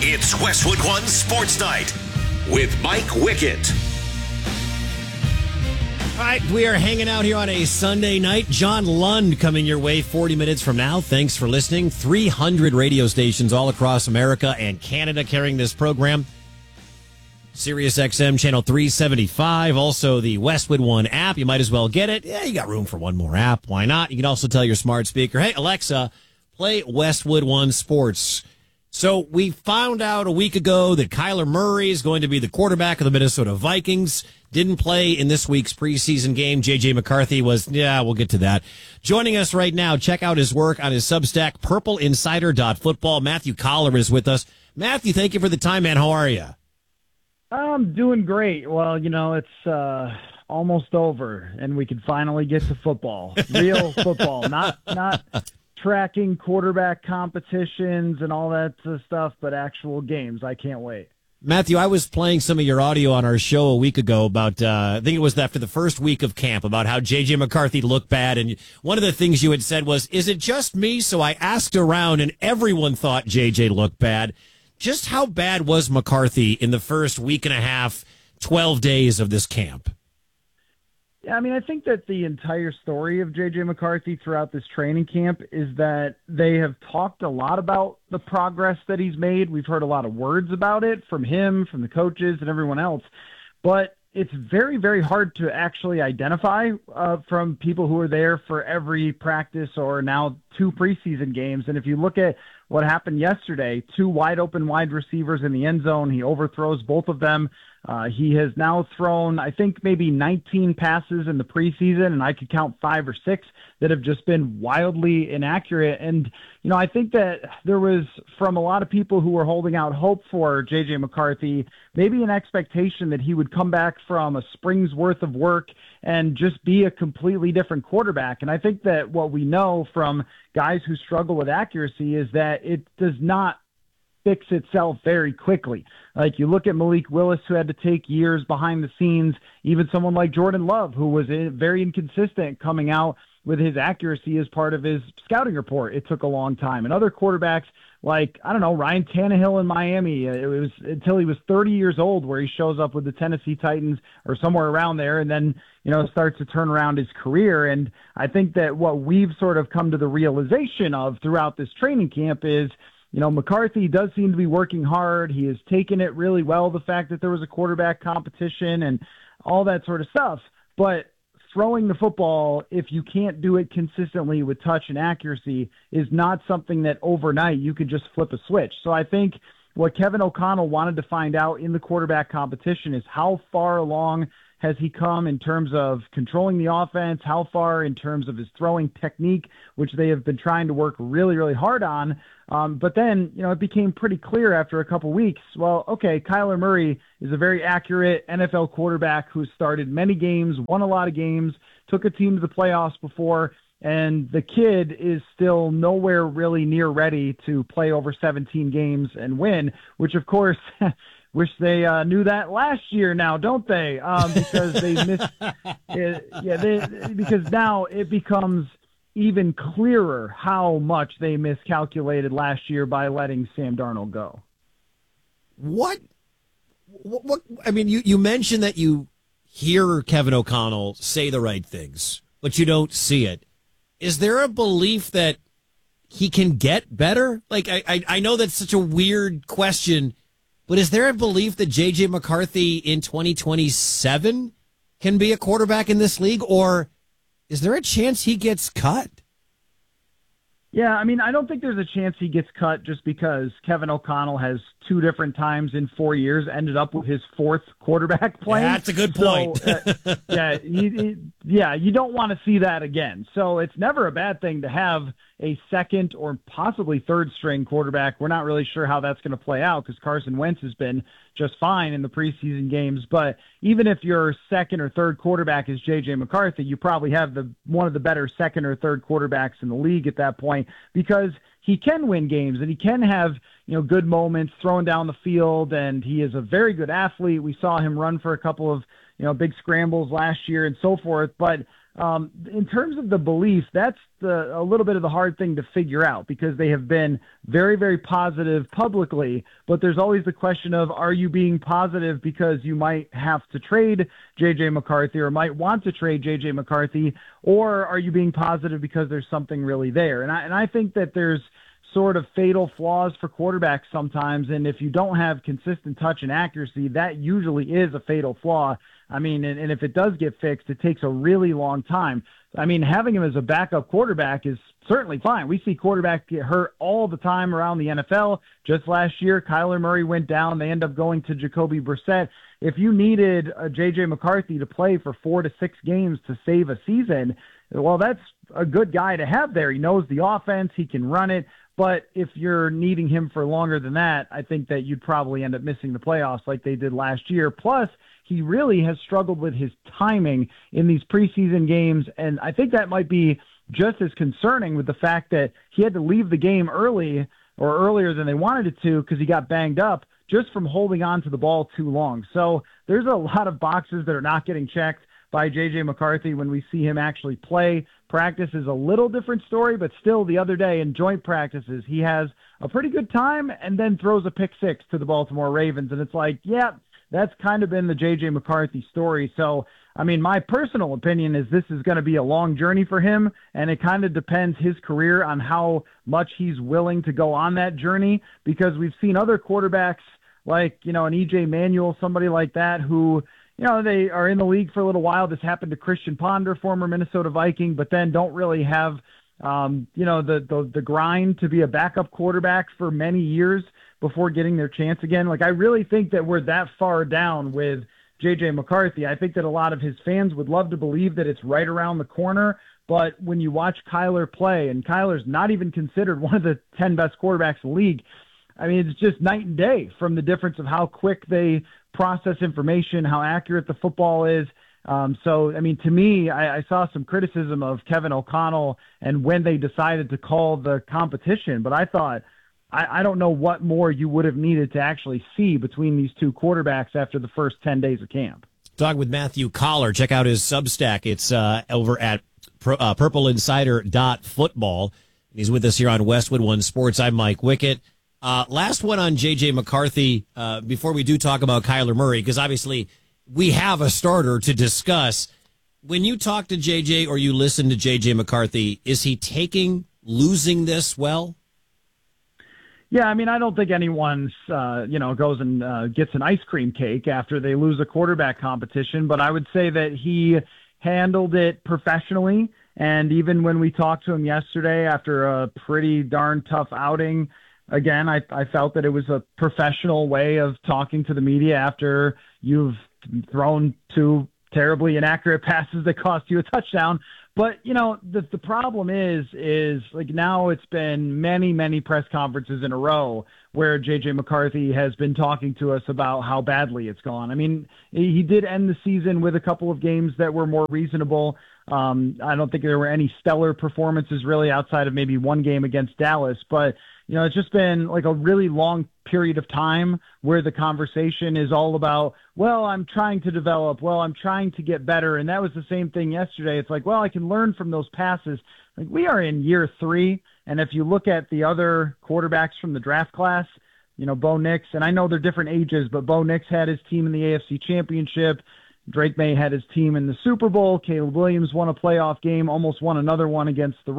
It's Westwood One Sports Night with Mike Wickett. All right, we are hanging out here on a Sunday night. John Lund coming your way 40 minutes from now. Thanks for listening. 300 radio stations all across America and Canada carrying this program. Sirius XM channel 375. Also the Westwood One app. You might as well get it. Yeah, you got room for one more app. Why not? You can also tell your smart speaker, hey, Alexa, play Westwood One Sports. So we found out a week ago that Kyler Murray is going to be the quarterback of the Minnesota Vikings. Didn't play in this week's preseason game. J.J. McCarthy was, we'll get to that. Joining us right now, check out his work on his Substack, purpleinsider.football. Matthew Coller is with us. Matthew, thank you for the time, man. How are you? I'm doing great. Well, it's almost over, and we can finally get to football. Real football, not tracking quarterback competitions and all that stuff, but actual games. I can't wait. Matthew, I was playing some of your audio on our show a week ago about, I think it was after the first week of camp, about how J.J. McCarthy looked bad. And one of the things you had said was, is it just me? So I asked around, and everyone thought J.J. looked bad. Just how bad was McCarthy in the first week and a half, 12 days of this camp? Yeah, I think that the entire story of J.J. McCarthy throughout this training camp is that they have talked a lot about the progress that he's made. We've heard a lot of words about it from him, from the coaches, and everyone else. But it's very, very hard to actually identify from people who are there for every practice or now 2 preseason games. And if you look at what happened yesterday, 2 wide open wide receivers in the end zone, he overthrows both of them. He has now thrown, I think, maybe 19 passes in the preseason, and I could count 5 or 6 that have just been wildly inaccurate. And, I think that there was, from a lot of people who were holding out hope for J.J. McCarthy, maybe an expectation that he would come back from a spring's worth of work and just be a completely different quarterback. And I think that what we know from guys who struggle with accuracy is that it does not fix itself very quickly. Like you look at Malik Willis, who had to take years behind the scenes, even someone like Jordan Love, who was very inconsistent coming out with his accuracy as part of his scouting report. It took a long time. And other quarterbacks like, Ryan Tannehill in Miami, it was until he was 30 years old where he shows up with the Tennessee Titans or somewhere around there and then, starts to turn around his career. And I think that what we've sort of come to the realization of throughout this training camp is, McCarthy does seem to be working hard. He has taken it really well, the fact that there was a quarterback competition and all that sort of stuff. But throwing the football, if you can't do it consistently with touch and accuracy, is not something that overnight you can just flip a switch. So I think what Kevin O'Connell wanted to find out in the quarterback competition is how far along has he come in terms of controlling the offense, how far in terms of his throwing technique, which they have been trying to work really, really hard on. But then, it became pretty clear after a couple weeks, Kyler Murray is a very accurate NFL quarterback who started many games, won a lot of games, took a team to the playoffs before, and the kid is still nowhere really near ready to play over 17 games and win, which of course wish they knew that last year now, don't they? Because they missed it. Because now it becomes even clearer how much they miscalculated last year by letting Sam Darnold go. What you mentioned that you hear Kevin O'Connell say the right things, but you don't see it. Is there a belief that he can get better? Like, I know that's such a weird question, but is there a belief that J.J. McCarthy in 2027 can be a quarterback in this league, or is there a chance he gets cut? Yeah, I don't think there's a chance he gets cut just because Kevin O'Connell has 2 different times in 4 years ended up with his 4th quarterback playing. That's a good point. So, you don't want to see that again. So it's never a bad thing to have a second or possibly third string quarterback. We're not really sure how that's going to play out because Carson Wentz has been just fine in the preseason games. But even if your second or third quarterback is J.J. McCarthy, you probably have one of the better second or third quarterbacks in the league at that point because he can win games and he can have, good moments throwing down the field, and he is a very good athlete. We saw him run for a couple of, big scrambles last year and so forth. But In terms of the belief, that's a little bit of the hard thing to figure out because they have been very, very positive publicly, but there's always the question of, are you being positive because you might have to trade J.J. McCarthy or might want to trade J.J. McCarthy, or are you being positive because there's something really there? And I think that there's sort of fatal flaws for quarterbacks sometimes, and if you don't have consistent touch and accuracy, that usually is a fatal flaw. I mean, and if it does get fixed, it takes a really long time. I mean, having him as a backup quarterback is certainly fine. We see quarterbacks get hurt all the time around the NFL. Just last year, Kyler Murray went down. They end up going to Jacoby Brissett. If you needed a J.J. McCarthy to play for 4 to 6 games to save a season, well, that's a good guy to have there. He knows the offense. He can run it. But if you're needing him for longer than that, I think that you'd probably end up missing the playoffs like they did last year. Plus, he really has struggled with his timing in these preseason games, and I think that might be just as concerning with the fact that he had to leave the game early or earlier than they wanted it to because he got banged up just from holding on to the ball too long. So there's a lot of boxes that are not getting checked by J.J. McCarthy when we see him actually play. Practice is a little different story, but still the other day in joint practices, he has a pretty good time and then throws a pick six to the Baltimore Ravens. And it's like, yeah, that's kind of been the J.J. McCarthy story. So, I mean, my personal opinion is this is going to be a long journey for him, and it kind of depends his career on how much he's willing to go on that journey, because we've seen other quarterbacks like, you know, an E.J. Manuel, somebody like that, who, you know, they are in the league for a little while. This happened to Christian Ponder, former Minnesota Viking, but then don't really have, you know, the grind to be a backup quarterback for many years before getting their chance again. Like, I really think that we're that far down with J.J. McCarthy. I think that a lot of his fans would love to believe that it's right around the corner, but when you watch Kyler play, and Kyler's not even considered one of the 10 best quarterbacks in the league, I mean, it's just night and day from the difference of how quick they process information, how accurate the football is. So, I mean, to me, I saw some criticism of Kevin O'Connell and when they decided to call the competition, but I thought, I don't know what more you would have needed to actually see between these two quarterbacks after the first 10 days of camp. Talking with Matthew Coller. Check out his Substack. It's over at purpleinsider.football. He's with us here on Westwood One Sports. I'm Mike Wickett. Last one on J.J. McCarthy before we do talk about Kyler Murray, because obviously we have a starter to discuss. When you talk to J.J. or you listen to J.J. McCarthy, is he taking losing this well? Yeah, I mean, I don't think anyone's, goes and gets an ice cream cake after they lose a quarterback competition, but I would say that he handled it professionally. And even when we talked to him yesterday after a pretty darn tough outing, again, I felt that it was a professional way of talking to the media after you've thrown two terribly inaccurate passes that cost you a touchdown. But, you know, the problem is like now it's been many press conferences in a row where J.J. McCarthy has been talking to us about how badly it's gone. I mean, he did end the season with a couple of games that were more reasonable. I don't think there were any stellar performances really outside of maybe one game against Dallas. But, you know, it's just been like a really long period of time where the conversation is all about, well, I'm trying to develop, well, I'm trying to get better. And that was the same thing yesterday. It's like, well, I can learn from those passes. Like, we are in year 3. And if you look at the other quarterbacks from the draft class, you know, Bo Nix, and I know they're different ages, but Bo Nix had his team in the AFC Championship. Drake May had his team in the Super Bowl. Caleb Williams won a playoff game, almost won another one against the